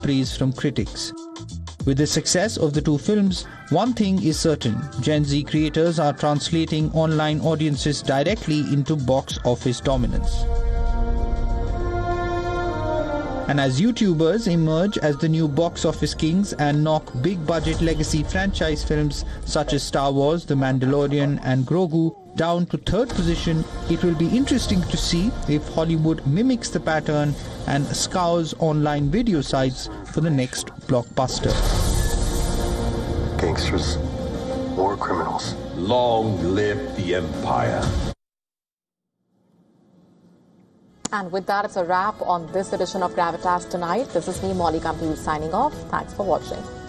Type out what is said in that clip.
praise from critics. With the success of the two films, one thing is certain: Gen Z creators are translating online audiences directly into box office dominance. And as YouTubers emerge as the new box office kings and knock big-budget legacy franchise films such as Star Wars, The Mandalorian and Grogu down to third position, it will be interesting to see if Hollywood mimics the pattern and scours online video sites for the next blockbuster. Gangsters, war criminals. Long live the Empire. And with that, it's a wrap on this edition of Gravitas Tonight. This is me, Molly Gambhir, signing off. Thanks for watching.